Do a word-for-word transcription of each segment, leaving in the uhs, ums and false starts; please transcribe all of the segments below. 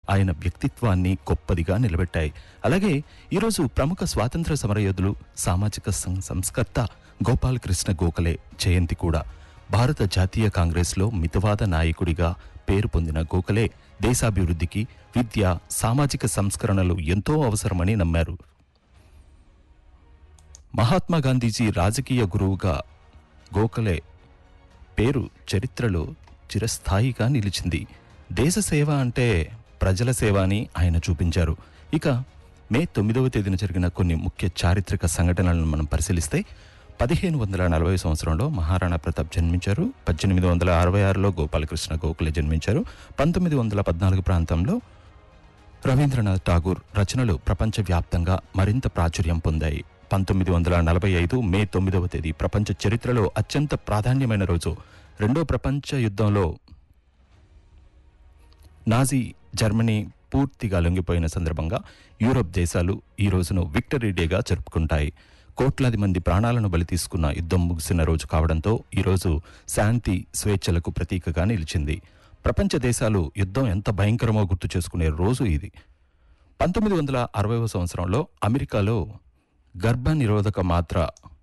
ఆయన వ్యక్తిత్వాన్ని గొప్పదిగా నిలబెట్టాయి. అలాగే ఈరోజు ప్రముఖ స్వాతంత్ర సమరయోధులు, సామాజిక సం- సంస్కర్త గోపాలకృష్ణ గోఖలే జయంతి కూడా. భారత జాతీయ కాంగ్రెస్లో మితవాద నాయకుడిగా పేరు పొందిన గోఖలే దేశాభివృద్ధికి విద్య, సామాజిక సంస్కరణలు ఎంతో అవసరమని నమ్మారు. మహాత్మా గాంధీజీ రాజకీయ గురువుగా గోఖలే పేరు చరిత్రలో చిరస్థాయిగా నిలిచింది. దేశ సేవ అంటే ప్రజల సేవ అని ఆయన చూపించారు. ఇక మే తొమ్మిదవ తేదీన జరిగిన కొన్ని ముఖ్య చారిత్రక సంఘటనలను మనం పరిశీలిస్తే, పదిహేను వందల నలభై సంవత్సరంలో మహారాణా ప్రతాప్ జన్మించారు. పద్దెనిమిది వందల అరవై ఆరులో గోపాలకృష్ణ గోఖలే జన్మించారు. పంతొమ్మిది వందల పద్నాలుగు ప్రాంతంలో రవీంద్రనాథ్ ఠాగూర్ రచనలు ప్రపంచవ్యాప్తంగా మరింత ప్రాచుర్యం పొందాయి. పంతొమ్మిది వందల నలభై ఐదు మే తొమ్మిదవ తేదీ ప్రపంచ చరిత్రలో అత్యంత ప్రాధాన్యమైన రోజు. రెండో ప్రపంచ యుద్ధంలో నాజీ జర్మనీ పూర్తిగా లొంగిపోయిన సందర్భంగా యూరోప్ దేశాలు ఈ రోజును విక్టరీ డేగా జరుపుకుంటాయి. కోట్లాది మంది ప్రాణాలను బలి తీసుకున్న యుద్ధం ముగిసిన రోజు కావడంతో ఈరోజు శాంతి, స్వేచ్ఛలకు ప్రతీకగా నిలిచింది. ప్రపంచ దేశాలు యుద్ధం ఎంత భయంకరమో గుర్తు చేసుకునే రోజు ఇది. పంతొమ్మిది వందల అరవైవ సంవత్సరంలో అమెరికాలో గర్భ నిరోధక మాత్ర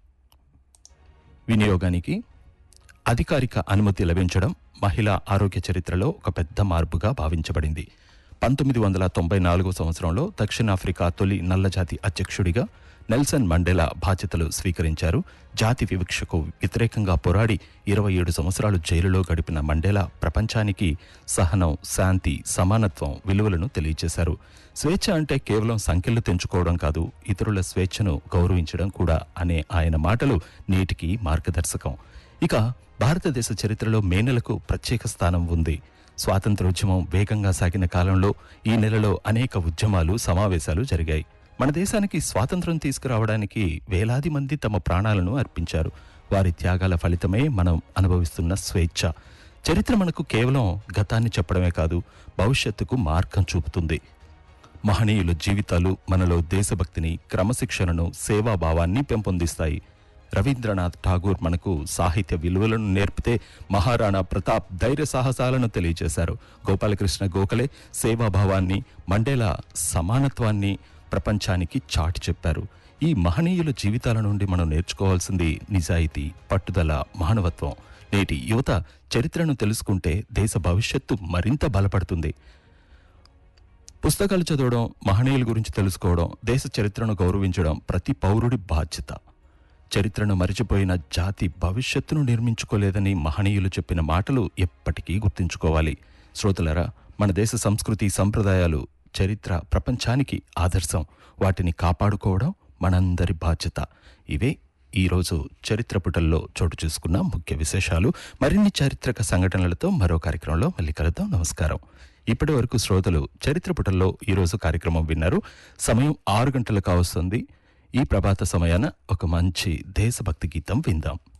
వినియోగానికి అధికారిక అనుమతి లభించడం మహిళా ఆరోగ్య చరిత్రలో ఒక పెద్ద మార్పుగా భావించబడింది. పంతొమ్మిది వందల తొంభై నాలుగో సంవత్సరంలో దక్షిణాఫ్రికా తొలి నల్లజాతి అధ్యక్షుడిగా నెల్సన్ మండేలా బాధ్యతలు స్వీకరించారు. జాతి వివక్షకు వ్యతిరేకంగా పోరాడి ఇరవై ఏడు సంవత్సరాలు జైలులో గడిపిన మండేలా ప్రపంచానికి సహనం, శాంతి, సమానత్వం విలువలను తెలియజేశారు. స్వేచ్ఛ అంటే కేవలం సంఖ్యలు తెంచుకోవడం కాదు, ఇతరుల స్వేచ్ఛను గౌరవించడం కూడా అనే ఆయన మాటలు నేటికి మార్గదర్శకం. ఇక భారతదేశ చరిత్రలో మే నెలకు ప్రత్యేక స్థానం ఉంది. స్వాతంత్రోద్యమం వేగంగా సాగిన కాలంలో ఈ నెలలో అనేక ఉద్యమాలు, సమావేశాలు జరిగాయి. మన దేశానికి స్వాతంత్రం తీసుకురావడానికి వేలాది మంది తమ ప్రాణాలను అర్పించారు. వారి త్యాగాల ఫలితమే మనం అనుభవిస్తున్న స్వేచ్ఛ. చరిత్ర మనకు కేవలం గతాన్ని చెప్పడమే కాదు, భవిష్యత్తుకు మార్గం చూపుతుంది. మహనీయుల జీవితాలు మనలో దేశభక్తిని, క్రమశిక్షణను, సేవాభావాన్ని పెంపొందిస్తాయి. రవీంద్రనాథ్ ఠాగూర్ మనకు సాహిత్య విలువలను నేర్పితే, మహారాణా ప్రతాప్ ధైర్య సాహసాలను తెలియజేశారు. గోపాలకృష్ణ గోఖలే సేవాభావాన్ని, మండేలా సమానత్వాన్ని ప్రపంచానికి చాటి చెప్పారు. ఈ మహనీయుల జీవితాల నుండి మనం నేర్చుకోవాల్సింది నిజాయితీ, పట్టుదల, మానవత్వం. నేటి యువత చరిత్రను తెలుసుకుంటే దేశ భవిష్యత్తు మరింత బలపడుతుంది. పుస్తకాలు చదవడం, మహనీయుల గురించి తెలుసుకోవడం, దేశ చరిత్రను గౌరవించడం ప్రతి పౌరుడి బాధ్యత. చరిత్రను మరిచిపోయిన జాతి భవిష్యత్తును నిర్మించుకోలేదని మహనీయులు చెప్పిన మాటలు ఎప్పటికీ గుర్తుంచుకోవాలి. శ్రోతలారా, మన దేశ సంస్కృతి, సంప్రదాయాలు, చరిత్ర ప్రపంచానికి ఆదర్శం. వాటిని కాపాడుకోవడం మనందరి బాధ్యత. ఇవే ఈరోజు చరిత్ర పుటల్లో చోటు చేసుకున్న ముఖ్య విశేషాలు. మరిన్ని చారిత్రక సంఘటనలతో మరో కార్యక్రమంలో మళ్ళీ కలుద్దాం. నమస్కారం. ఇప్పటి వరకు శ్రోతలు చరిత్ర పుటల్లో ఈరోజు కార్యక్రమం విన్నారు. సమయం ఆరు గంటలు కావస్తుంది. ఈ ప్రభాత సమయాన ఒక మంచి దేశభక్తి గీతం విందాం.